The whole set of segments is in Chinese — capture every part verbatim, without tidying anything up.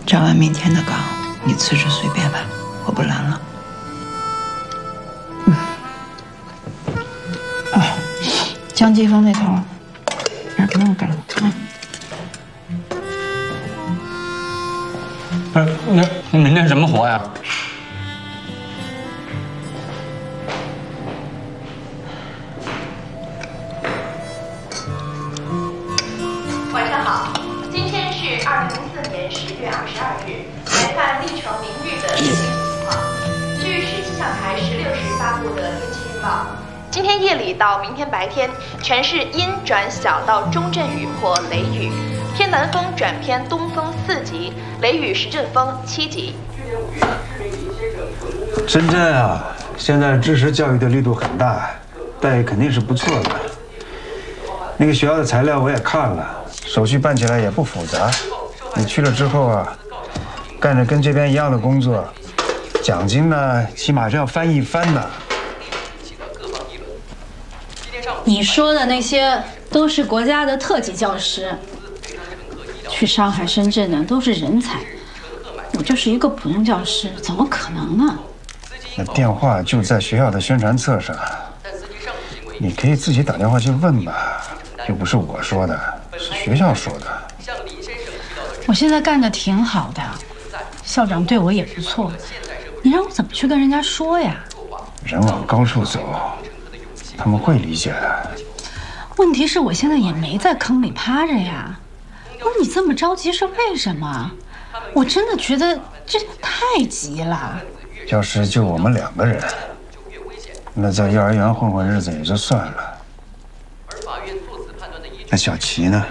照完明天的岗，你辞职随便吧，我不拦了。嗯。啊，江继峰那头，哎，不用干了。嗯。 哎，那明天什么活呀？ 来看历城明日的天气情况。据市气象台十六时发布的天气预报，今天夜里到明天白天，全市阴转小到中阵雨或雷雨，偏南风转偏东风四级，雷雨时阵风七级。 深圳啊，现在支持教育的力度很大，待遇肯定是不错的。那个学校的材料我也看了，手续办起来也不复杂。你去了之后啊。 干着跟这边一样的工作，奖金呢，起码是要翻一番的。 你说的那些都是国家的特级教师，去上海、深圳的都是人才，我就是一个普通教师，怎么可能呢？ 那电话就在学校的宣传册上，你可以自己打电话去问吧，又不是我说的，是学校说的。 我现在干的挺好的。 校长对我也不错，你让我怎么去跟人家说呀？ 人往高处走，他们会理解的。 问题是我现在也没在坑里趴着呀。不是你这么着急是为什么？我真的觉得这太急了。 要是就我们两个人，那在幼儿园混混日子也就算了。那小齐呢？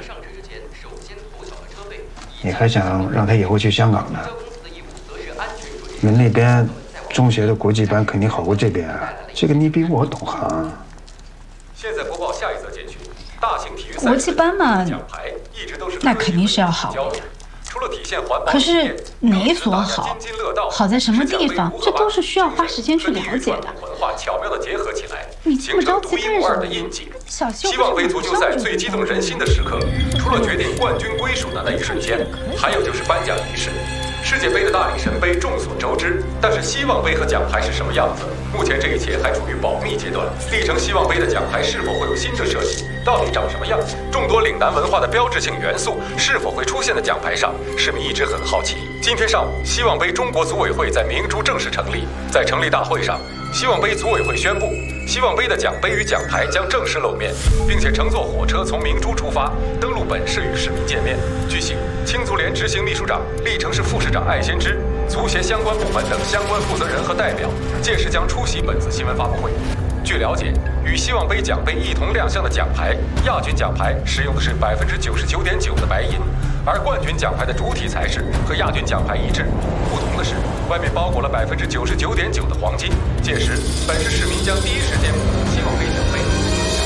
你还想让他以后去香港呢？ 你们那边中学的国际班肯定好过这边啊，这个你比我懂行。 现在播报下一则简讯：大型体育赛国际班嘛，那肯定是要好的。 除了体现环保， 可是哪所好，好在什么地方，这都是需要花时间去了解的。 文化巧妙地结合起来， 你这么着急干什么？ 小希望杯足球赛最激动人心的时刻，除了决定冠军归属的那一瞬间，还有就是颁奖仪式。 世界杯的大力神杯众所周知，但是希望杯和奖牌是什么样子？目前这一切还处于保密阶段。历程希望杯的奖牌是否会有新的设计？到底长什么样？众多岭南文化的标志性元素是否会出现在奖牌上？市民一直很好奇。今天上午，希望杯中国组委会在明珠正式成立。在成立大会上，希望杯组委会宣布，希望杯的奖杯与奖牌将正式露面，并且乘坐火车从明珠出发，登陆本市与市民见面。据悉，青足联执行秘书长、历城市副市长艾先之、足协相关部门等相关负责人和代表，届时将出席本次新闻发布会。据了解，与希望杯奖杯一同亮相的奖牌，亚军奖牌使用的是百分之九十九点九的白银，而冠军奖牌的主体材质和亚军奖牌一致。不同的是，外面包裹了百分之九十九点九的黄金。届时，本市市民将第一时间获得希望杯奖杯。